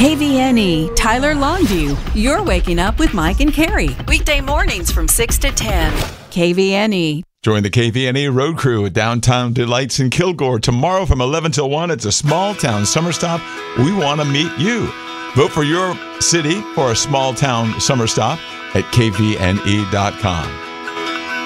KVNE, Tyler Longview. You're waking up with Mike and Carrie. Weekday mornings from 6 to 10. KVNE. Join the KVNE road crew at Downtown Delights in Kilgore tomorrow from 11 till 1. It's a small town summer stop. We want to meet you. Vote for your city for a small town summer stop at kvne.com.